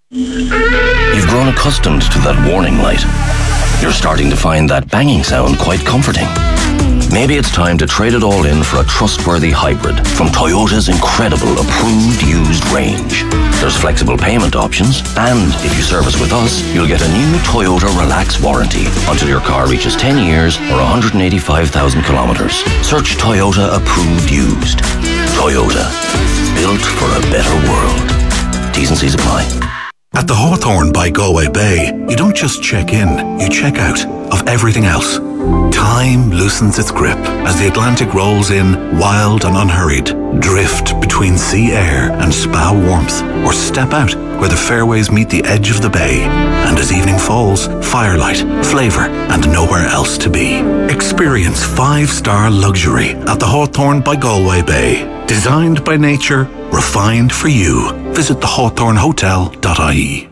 You've grown accustomed to that warning light. You're starting to find that banging sound quite comforting. Maybe it's time to trade it all in for a trustworthy hybrid from Toyota's incredible approved used range. There's flexible payment options, and if you service with us, you'll get a new Toyota Relax warranty until your car reaches 10 years or 185,000 kilometres. Search Toyota approved used. Toyota, built for a better world. T's and C's apply. At the Hawthorne by Galway Bay, you don't just check in, you check out of everything else. Time loosens its grip as the Atlantic rolls in, wild and unhurried. Drift between sea air and spa warmth, or step out where the fairways meet the edge of the bay. And as evening falls, firelight, flavour, and nowhere else to be. Experience 5-star luxury at the Hawthorne by Galway Bay. Designed by nature, refined for you. Visit thehawthornehotel.ie.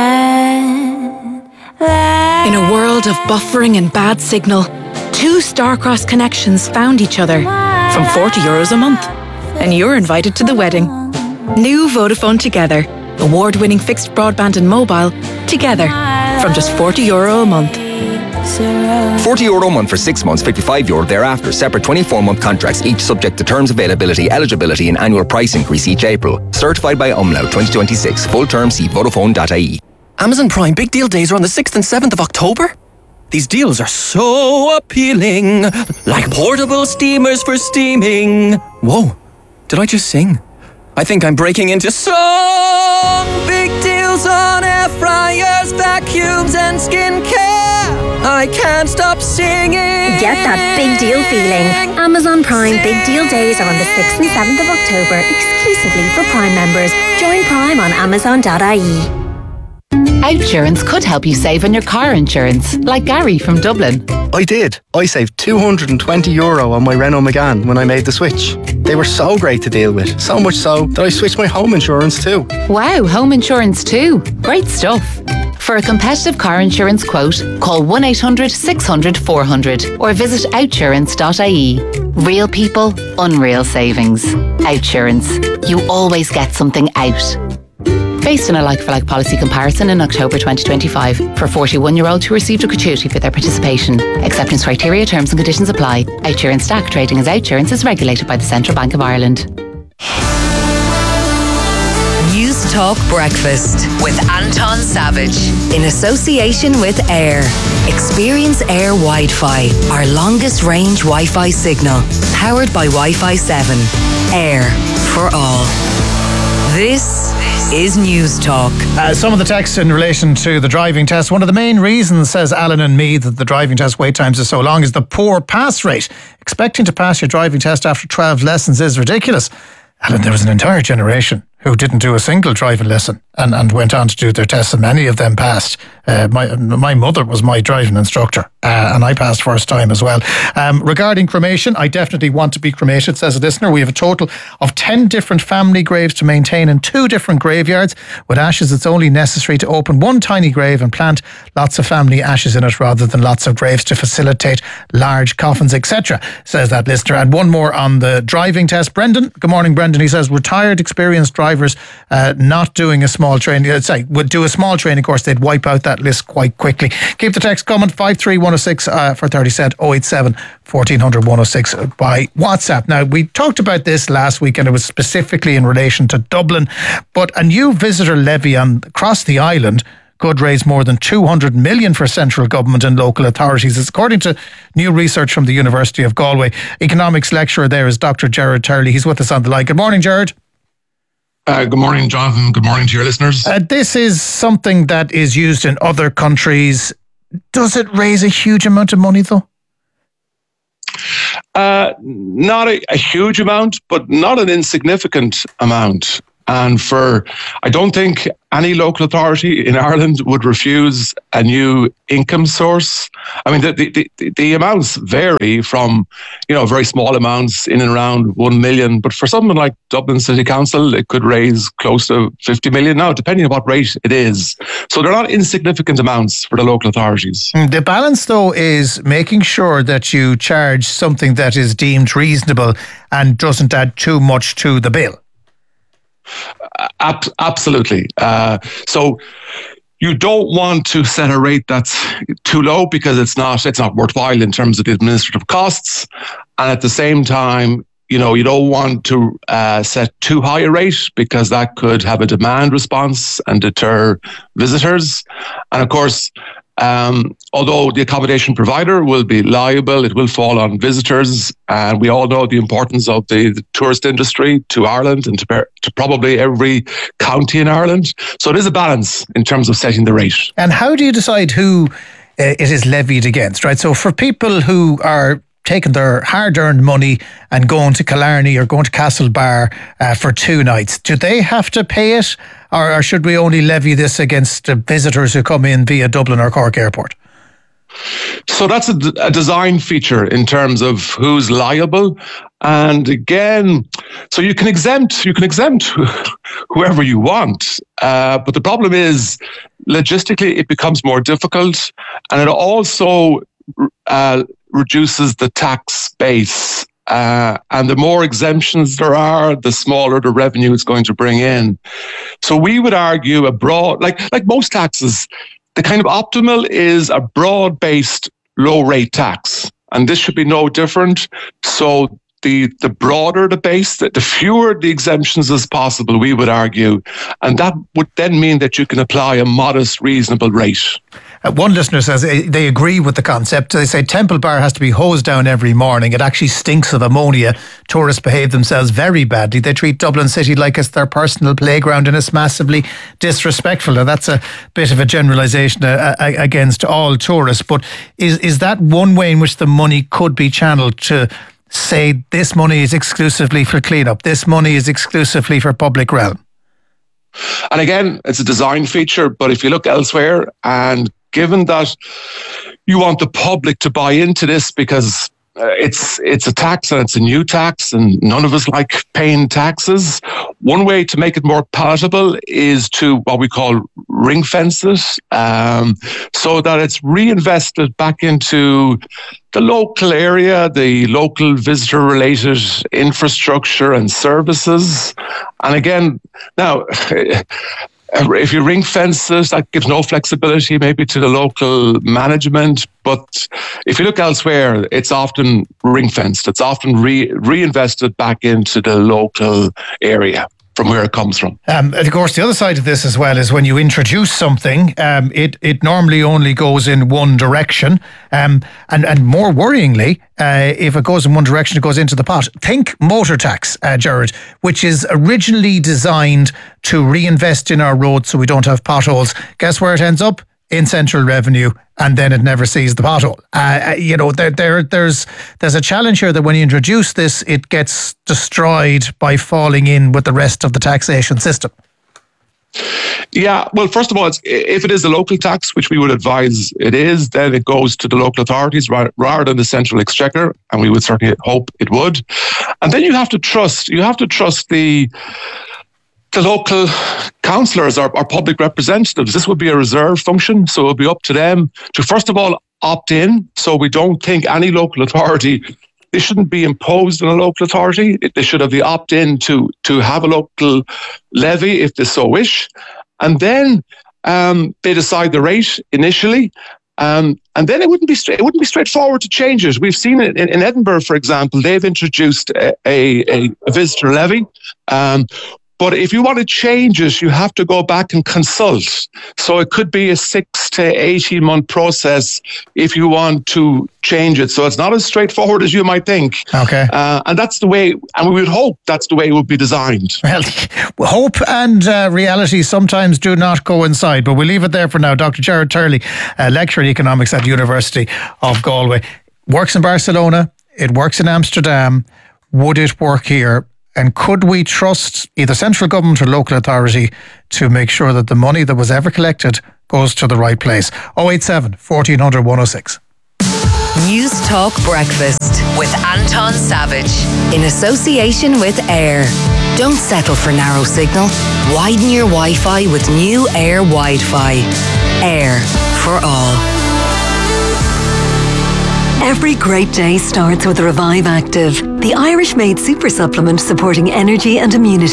In a world of buffering and bad signal, two Starcross connections found each other from €40 a month. And you're invited to the wedding. New Vodafone Together. Award-winning fixed broadband and mobile together from just €40 a month. €40 a month for 6 months, €55 thereafter. Separate 24-month contracts, each subject to terms, availability, eligibility and annual price increase each April. Certified by Umlaut 2026. Full term, see Vodafone.ie. Amazon Prime Big Deal Days are on the 6th and 7th of October. These deals are so appealing. Like portable steamers for steaming. Whoa, did I just sing? I think I'm breaking into song. Big deals on air fryers, vacuums and skincare. I can't stop singing. Get that big deal feeling. Amazon Prime Big Deal Days are on the 6th and 7th of October, exclusively for Prime members. Join Prime on Amazon.ie. Outsurance could help you save on your car insurance, like Gary from Dublin. I did. I saved €220 on my Renault Megane when I made the switch. They were so great to deal with, so much so that I switched my home insurance too. Wow, home insurance too. Great stuff. For a competitive car insurance quote, call 1-800-600-400 or visit outsurance.ie. Real people, unreal savings. Outsurance. You always get something out. Based on a like-for-like policy comparison in October 2025 for 41-year-olds who received a gratuity for their participation. Acceptance criteria, terms and conditions apply. Outsurance Stack trading as Outsurance is regulated by the Central Bank of Ireland. News Talk Breakfast with Anton Savage in association with Air. Experience Air Wi-Fi, our longest range Wi-Fi signal, powered by Wi-Fi 7. Air for all. This is News Talk. Some of the text in relation to the driving test. One of the main reasons, says Alan and me, that the driving test wait times are so long is the poor pass rate. Expecting to pass your driving test after 12 lessons is ridiculous. Alan, there was an entire generation who didn't do a single driving lesson and went on to do their tests, and many of them passed. My mother was my driving instructor, and I passed first time as well. Regarding cremation, I definitely want to be cremated, says a listener. We have a total of 10 different family graves to maintain in 2 different graveyards. With ashes, it's only necessary to open one tiny grave and plant lots of family ashes in it rather than lots of graves to facilitate large coffins, etc., says that listener. And one more on the driving test. Brendan, good morning, Brendan. He says retired experienced drivers not doing a small training, would do a small training course, they'd wipe out that list quite quickly. Keep the text coming, 53106 for 30 cent, 087 1400 106 by WhatsApp. Now, we talked about this last week and it was specifically in relation to Dublin, but a new visitor levy across the island could raise more than 200 million for central government and local authorities. It's according to new research from the University of Galway. Economics lecturer there is Dr. Gerard Turley. He's with us on the line. Good morning, Gerard. Good morning, Jonathan. Good morning to your listeners. This is something that is used in other countries. Does it raise a huge amount of money, though? Not a huge amount, but not an insignificant amount. And I don't think any local authority in Ireland would refuse a new income source. I mean, the amounts vary from, very small amounts in and around 1 million. But for something like Dublin City Council, it could raise close to 50 million now, depending on what rate it is. So they're not insignificant amounts for the local authorities. The balance, though, is making sure that you charge something that is deemed reasonable and doesn't add too much to the bill. Absolutely. So you don't want to set a rate that's too low because it's not worthwhile in terms of the administrative costs. And at the same time, you don't want to set too high a rate because that could have a demand response and deter visitors. And of course, although the accommodation provider will be liable, it will fall on visitors. And we all know the importance of the tourist industry to Ireland and to probably every county in Ireland. So it is a balance in terms of setting the rate. And how do you decide who it is levied against, right? So for people who are taking their hard-earned money and going to Killarney or going to Castlebar for 2 nights, do they have to pay it, or should we only levy this against visitors who come in via Dublin or Cork Airport? So that's a design feature in terms of who's liable. And again, so you can exempt whoever you want. But the problem is, logistically, it becomes more difficult, and it also reduces the tax base. And the more exemptions there are, the smaller the revenue it's going to bring in. So we would argue a broad, like most taxes, the kind of optimal is a broad-based low-rate tax. And this should be no different. So the broader the base, the fewer the exemptions as possible, we would argue. And that would then mean that you can apply a modest, reasonable rate. One listener says they agree with the concept. They say Temple Bar has to be hosed down every morning. It actually stinks of ammonia. Tourists behave themselves very badly. They treat Dublin City like it's their personal playground, and it's massively disrespectful. Now, that's a bit of a generalisation against all tourists. But is that one way in which the money could be channeled to say this money is exclusively for clean-up, this money is exclusively for public realm? And again, it's a design feature, but if you look elsewhere, and given that you want the public to buy into this because it's a tax and it's a new tax and none of us like paying taxes, one way to make it more palatable is to what we call ring fence it, so that it's reinvested back into the local area, the local visitor-related infrastructure and services. And again, now, if you ring fence it, that gives no flexibility maybe to the local management. But if you look elsewhere, it's often ring fenced. It's often reinvested back into the local area from where it comes from. Of course, the other side of this as well is when you introduce something, it normally only goes in one direction. And more worryingly, if it goes in one direction, it goes into the pot. Think motor tax, Gerard, which is originally designed to reinvest in our roads so we don't have potholes. Guess where it ends up? In central revenue, and then it never sees the pothole. There's a challenge here that when you introduce this, it gets destroyed by falling in with the rest of the taxation system. Yeah, well, first of all, if it is a local tax, which we would advise it is, then it goes to the local authorities rather than the central exchequer, and we would certainly hope it would. And then you have to trust the local councillors or public representatives. This would be a reserve function, so it would be up to them to, first of all, opt in. So we don't think any local authority, they shouldn't be imposed on a local authority. They should have the opt-in to have a local levy if they so wish. And then they decide the rate initially. And then it wouldn't be straightforward to change it. We've seen it in Edinburgh, for example. They've introduced a visitor levy. But if you want to change it, you have to go back and consult. So it could be a 6 to 18 month process if you want to change it. So it's not as straightforward as you might think. Okay. And that's the way, and we would hope that's the way it would be designed. Well, hope and reality sometimes do not coincide, but we'll leave it there for now. Dr. Gerard Turley, lecturer in economics at the University of Galway. Works in Barcelona. It works in Amsterdam. Would it work here? And could we trust either central government or local authority to make sure that the money that was ever collected goes to the right place? 087 1400 106. News Talk Breakfast with Anton Savage in association with Air. Don't settle for narrow signal. Widen your Wi-Fi with new Air Wi-Fi. Air for all. Every great day starts with Revive Active, the Irish-made super supplement supporting energy and immunity.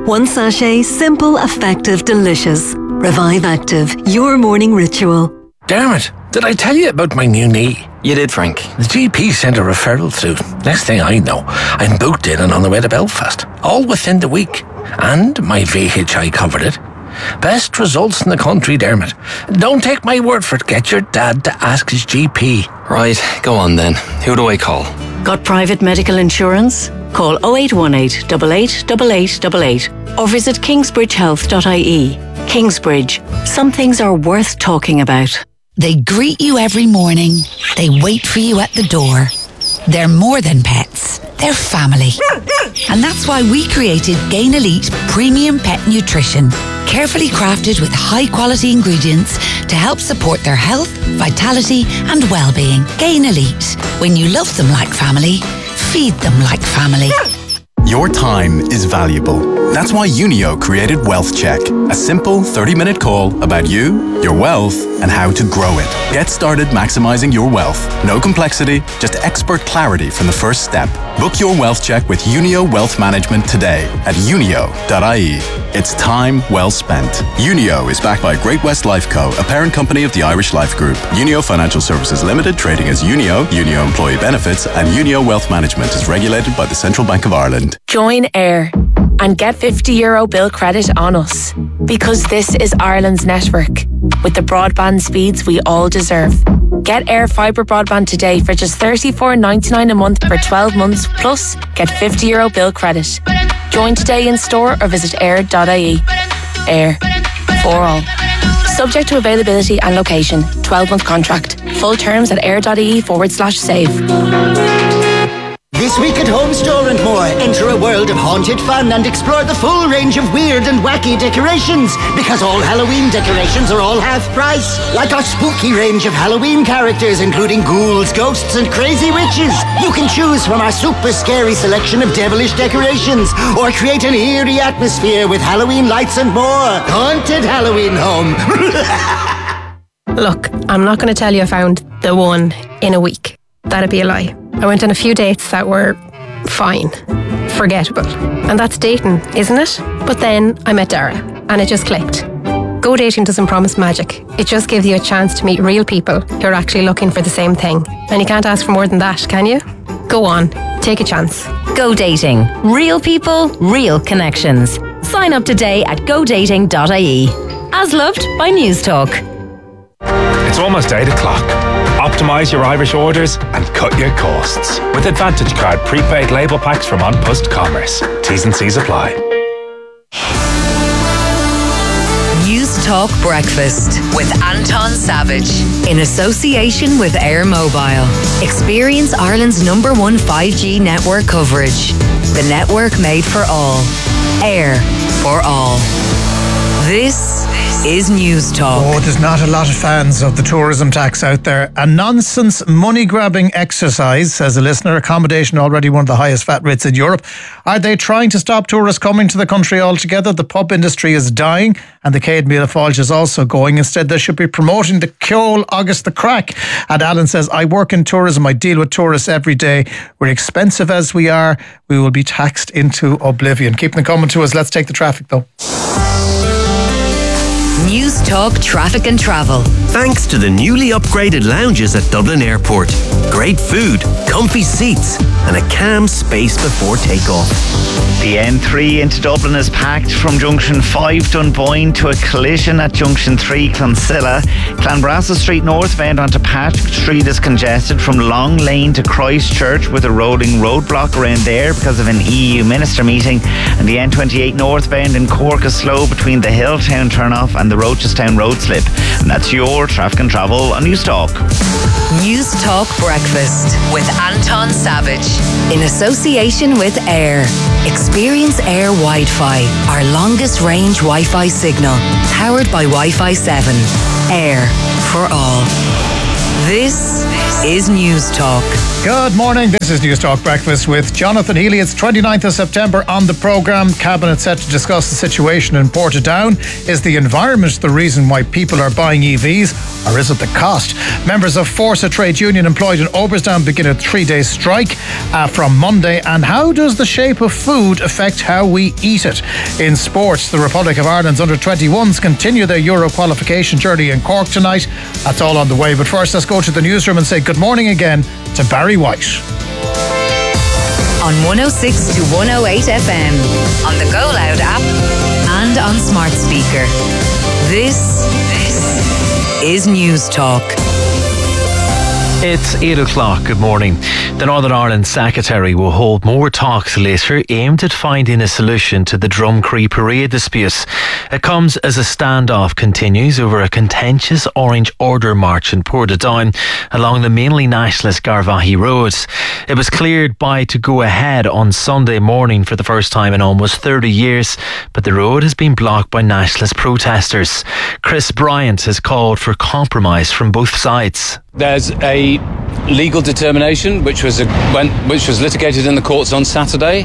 One sachet, simple, effective, delicious. Revive Active, your morning ritual. Dermot, did I tell you about my new knee? You did, Frank. The GP sent a referral through. Next thing I know, I'm booked in and on the way to Belfast. All within the week. And my VHI covered it. Best results in the country, Dermot. Don't take my word for it. Get your dad to ask his GP. Right, go on then. Who do I call? Got private medical insurance? Call 0818 88 8888 or visit kingsbridgehealth.ie. Kingsbridge. Some things are worth talking about. They greet you every morning. They wait for you at the door. They're more than pets. They're family. And that's why we created Gain Elite Premium Pet Nutrition. Carefully crafted with high-quality ingredients to help support their health, vitality and well-being. Gain Elite. When you love them like family, feed them like family. Your time is valuable. That's why Unio created Wealth Check, a simple 30-minute call about you, your wealth, and how to grow it. Get started maximizing your wealth. No complexity, just expert clarity from the first step. Book your Wealth Check with Unio Wealth Management today at unio.ie. It's time well spent. Unio is backed by Great West Life Co., a parent company of the Irish Life Group. Unio Financial Services Limited, trading as Unio, Unio Employee Benefits, and Unio Wealth Management is regulated by the Central Bank of Ireland. Join AIR and get €50 bill credit on us, because this is Ireland's network with the broadband speeds we all deserve. Get AIR Fibre broadband today for just $34.99 a month for 12 months, plus get €50 bill credit. Join today in store or visit air.ie. AIR. For all. Subject to availability and location. 12-month contract. Full terms at air.ie/save. This week at Home Store and More, enter a world of haunted fun and explore the full range of weird and wacky decorations, because all Halloween decorations are all half price. Like our spooky range of Halloween characters, including ghouls, ghosts and crazy witches. You can choose from our super scary selection of devilish decorations, or create an eerie atmosphere with Halloween lights and more. Haunted Halloween Home. Look, I'm not going to tell you I found the one in a week. That'd be a lie. I went on a few dates that were fine, forgettable. And that's dating, isn't it? But then I met Dara and it just clicked. Go dating doesn't promise magic. It just gives you a chance to meet real people who are actually looking for the same thing. And you can't ask for more than that, can you? Go on, take a chance. Go dating. Real people, real connections. Sign up today at godating.ie. As loved by News Talk. It's almost 8 o'clock. Optimise your Irish orders and cut your costs with Advantage Card prepaid label packs from On Post Commerce. T's and C's apply. News Talk Breakfast with Anton Savage in association with Air Mobile. Experience Ireland's #1 5G network coverage. The network made for all. Air for all. This is News Talk. Oh, there's not a lot of fans of the tourism tax out there. A nonsense money-grabbing exercise, says a listener. Accommodation already one of the highest VAT rates in Europe. Are they trying to stop tourists coming to the country altogether? The pub industry is dying and the Céad Míle Fáilte is also going. Instead, they should be promoting the Ceol Agus the Crack. And Alan says, I work in tourism. I deal with tourists every day. We're expensive as we are. We will be taxed into oblivion. Keep them coming to us. Let's take the traffic, though. News Talk Traffic and Travel. Thanks to the newly upgraded lounges at Dublin Airport. Great food, comfy seats and a calm space before takeoff. The N3 into Dublin is packed from Junction 5 Dunboyne to a collision at Junction 3 Clonsilla. Clanbrassil Street northbound onto Patrick Street is congested from Long Lane to Christchurch with a rolling roadblock around there because of an EU minister meeting. And the N28 northbound in Cork is slow between the Hilltown turnoff and the Rochestown road slip. And that's your traffic and travel on News Talk. News Talk Breakfast with Anton Savage in association with Air. Experience Air Wi-Fi, our longest range Wi-Fi signal, powered by Wi-Fi 7. Air for all. This is News Talk. Good morning. This is News Talk Breakfast with Jonathan Healy. It's 29th of September on the programme. Cabinet set to discuss the situation in Portadown. Is the environment the reason why people are buying EVs, or is it the cost? Members of Forza trade union employed in Obersdown begin a 3-day strike from Monday. And how does the shape of food affect how we eat it? In sports, the Republic of Ireland's under-21s continue their Euro qualification journey in Cork tonight. That's all on the way. But first, let's go to the newsroom and say good morning again to Barry White. On 106 to 108 FM, on the Go Loud app, and on smart speaker. This is News Talk. It's 8 o'clock. Good morning. The Northern Ireland Secretary will hold more talks later aimed at finding a solution to the Drumcree parade dispute. It comes as a standoff continues over a contentious Orange Order march in Portadown along the mainly nationalist Garvaghey Road. It was cleared to go ahead on Sunday morning for the first time in almost 30 years, but the road has been blocked by nationalist protesters. Chris Bryant has called for compromise from both sides. There's a legal determination which was litigated in the courts on Saturday.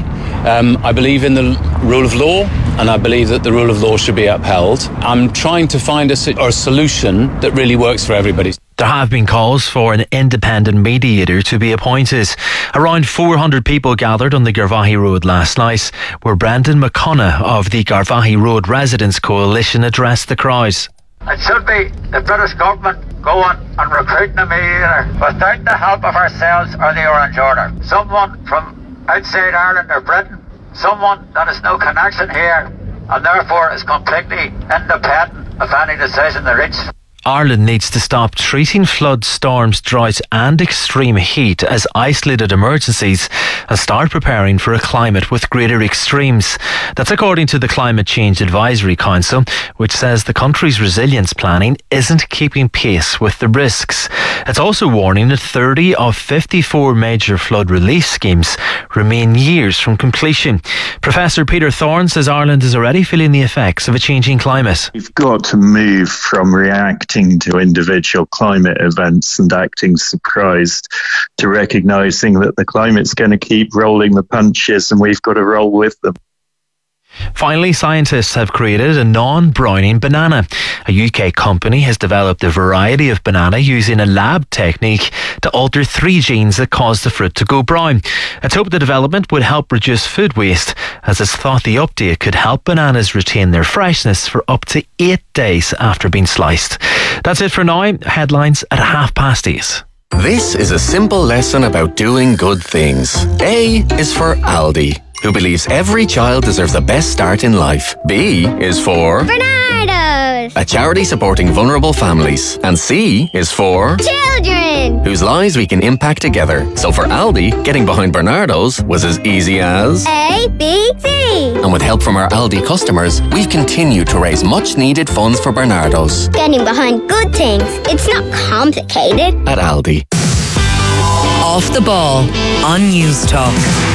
I believe in the rule of law, and I believe that the rule of law should be upheld. I'm trying to find a solution that really works for everybody. There have been calls for an independent mediator to be appointed. Around 400 people gathered on the Garvaghey Road last night, where Brendan McConagh of the Garvaghey Road Residents Coalition addressed the crowd. It should be the British government going and recruiting a mediator without the help of ourselves or the Orange Order. Someone from outside Ireland or Britain, someone that has no connection here and therefore is completely independent of any decision they reach. Ireland needs to stop treating floods, storms, droughts and extreme heat as isolated emergencies and start preparing for a climate with greater extremes. That's according to the Climate Change Advisory Council, which says the country's resilience planning isn't keeping pace with the risks. It's also warning that 30 of 54 major flood relief schemes remain years from completion. Professor Peter Thorne says Ireland is already feeling the effects of a changing climate. We've got to move from reacting to individual climate events and acting surprised to recognising that the climate's going to keep rolling the punches and we've got to roll with them. Finally, scientists have created a non-browning banana. A UK company has developed a variety of banana using a lab technique to alter 3 genes that cause the fruit to go brown. It's hoped the development would help reduce food waste, as it's thought the update could help bananas retain their freshness for up to 8 days after being sliced. That's it for now. Headlines at 8:30. This is a simple lesson about doing good things. A is for Aldi, who believes every child deserves the best start in life. B is for Bernardo's, a charity supporting vulnerable families. And C is for children, whose lives we can impact together. So for Aldi, getting behind Bernardo's was as easy as A, B, C. And with help from our Aldi customers, we've continued to raise much needed funds for Bernardo's. Getting behind good things, it's not complicated. At Aldi. Off the ball on News Talk.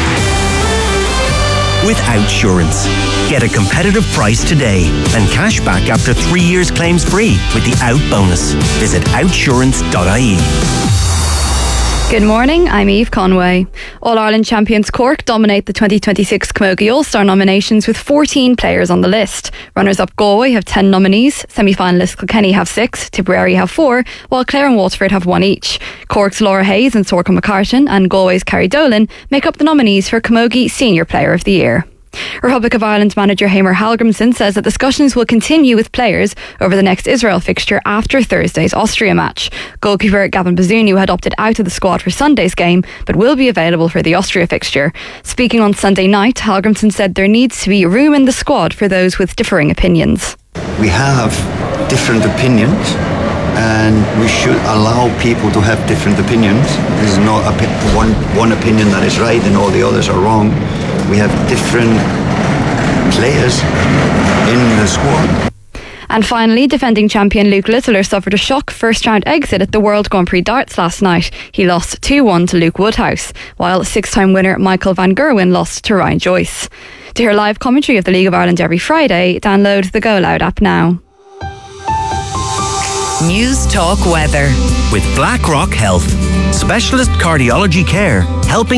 With Outsurance. Get a competitive price today and cash back after 3 years claims free with the Out bonus. Visit outsurance.ie. Good morning, I'm Eve Conway. All-Ireland champions Cork dominate the 2026 Camogie All-Star nominations with 14 players on the list. Runners-up Galway have 10 nominees, semi-finalists Kilkenny have 6, Tipperary have 4, while Clare and Waterford have 1 each. Cork's Laura Hayes and Sorcha McCartan and Galway's Carrie Dolan make up the nominees for Camogie Senior Player of the Year. Republic of Ireland manager Hamer Hallgrimsson says that discussions will continue with players over the next Israel fixture after Thursday's Austria match. Goalkeeper Gavin Bazunu had opted out of the squad for Sunday's game, but will be available for the Austria fixture. Speaking on Sunday night, Hallgrimsson said there needs to be room in the squad for those with differing opinions. We have different opinions, and we should allow people to have different opinions. There's not one opinion that is right and all the others are wrong. We have different players in the squad. And finally, defending champion Luke Littler suffered a shock first-round exit at the World Grand Prix Darts last night. He lost 2-1 to Luke Woodhouse, while six-time winner Michael Van Gerwen lost to Ryan Joyce. To hear live commentary of the League of Ireland every Friday, download the Go Loud app now. News Talk Weather. With BlackRock Health, specialist cardiology care, helping